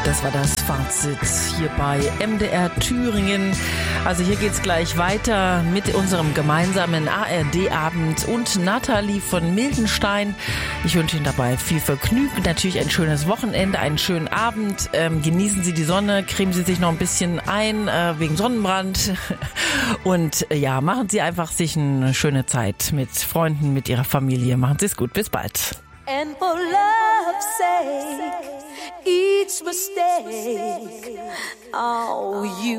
Das war das Fazit hier bei MDR Thüringen. Also hier geht's gleich weiter mit unserem gemeinsamen ARD-Abend und Nathalie von Mildenstein. Ich wünsche Ihnen dabei viel Vergnügen, natürlich ein schönes Wochenende, einen schönen Abend. Genießen Sie die Sonne, cremen Sie sich noch ein bisschen ein wegen Sonnenbrand und ja, machen Sie einfach sich eine schöne Zeit mit Freunden, mit Ihrer Familie. Machen Sie es gut, bis bald. And for love's sake, each mistake, oh, you